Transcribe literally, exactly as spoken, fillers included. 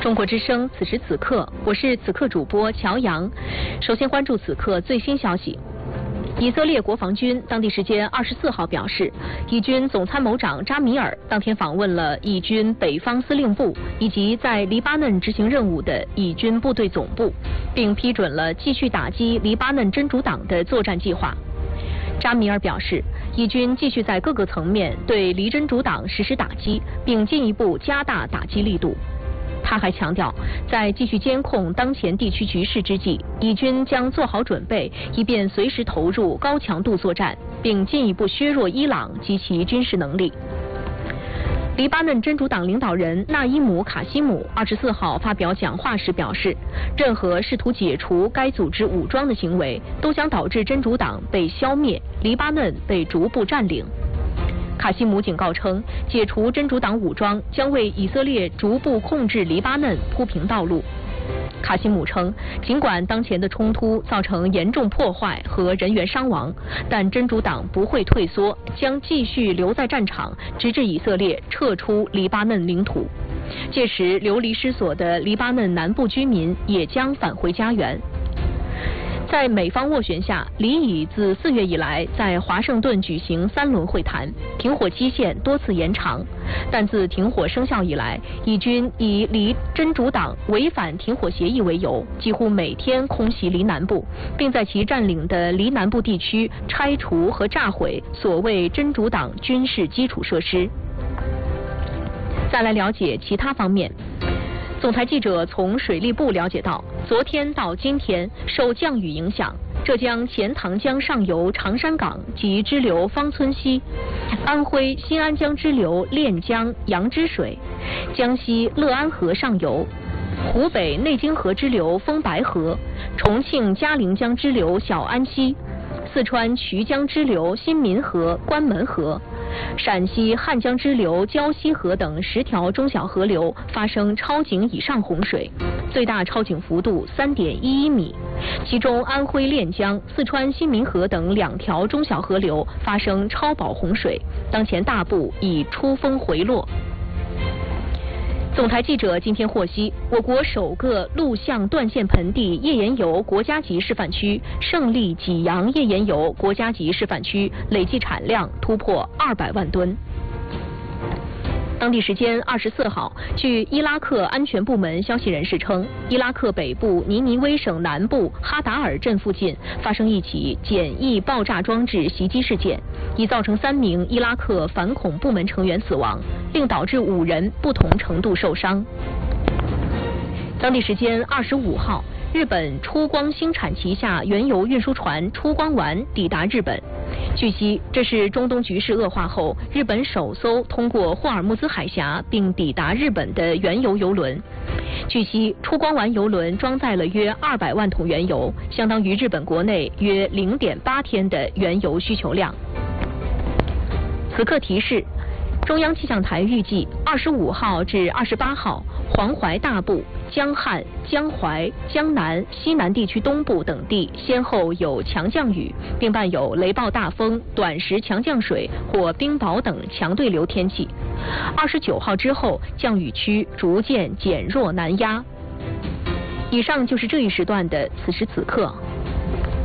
中国之声，此时此刻，我是此刻主播乔阳。首先关注此刻最新消息。以色列国防军当地时间二十四号表示，以军总参谋长扎米尔当天访问了以军北方司令部以及在黎巴嫩执行任务的以军部队总部，并批准了继续打击黎巴嫩真主党的作战计划。扎米尔表示，以军继续在各个层面对黎真主党实施打击，并进一步加大打击力度。他还强调，在继续监控当前地区局势之际，以军将做好准备，以便随时投入高强度作战，并进一步削弱伊朗及其军事能力。黎巴嫩真主党领导人纳伊姆·卡西姆二十四号发表讲话时表示，任何试图解除该组织武装的行为，都将导致真主党被消灭，黎巴嫩被逐步占领。卡西姆警告称，解除真主党武装将为以色列逐步控制黎巴嫩铺平道路。卡西姆称，尽管当前的冲突造成严重破坏和人员伤亡，但真主党不会退缩，将继续留在战场，直至以色列撤出黎巴嫩领土。届时，流离失所的黎巴嫩南部居民也将返回家园。在美方斡旋下，黎以自四月以来在华盛顿举行三轮会谈，停火期限多次延长。但自停火生效以来，以军以黎真主党违反停火协议为由，几乎每天空袭黎南部，并在其占领的黎南部地区拆除和炸毁所谓真主党军事基础设施。再来了解其他方面。总台记者从水利部了解到，昨天到今天受降雨影响，浙江钱塘江上游长山港及支流方村溪，安徽新安江支流练江杨支水，江西乐安河上游，湖北内经河支流丰白河，重庆嘉陵江支流小安溪，四川衢江支流新民河关门河，陕西汉江支流胶西河等十条中小河流发生超警以上洪水，最大超警幅度 三点一一米，其中安徽练江、四川新民河等两条中小河流发生超保洪水，当前大部已出峰回落。总台记者今天获悉，我国首个陆相断线盆地页岩油国家级示范区胜利济阳页岩油国家级示范区累计产量突破二百万吨。当地时间二十四号，据伊拉克安全部门消息人士称，伊拉克北部尼尼微省南部哈达尔镇附近发生一起简易爆炸装置袭击事件，已造成三名伊拉克反恐部门成员死亡，并导致五人不同程度受伤。当地时间二十五号，日本出光兴产旗下原油运输船出光丸抵达日本。据悉，这是中东局势恶化后日本首艘通过霍尔木兹海峡并抵达日本的原油油轮。据悉，出光丸油轮装载了约二百万桶原油，相当于日本国内约 零点八天的原油需求量。此刻提示，中央气象台预计二十五号至二十八号，黄淮大部、江汉、江淮、江南、西南地区东部等地先后有强降雨，并伴有雷暴大风、短时强降水或冰雹等强对流天气。二十九号之后，降雨区逐渐减弱南压。以上就是这一时段的此时此刻。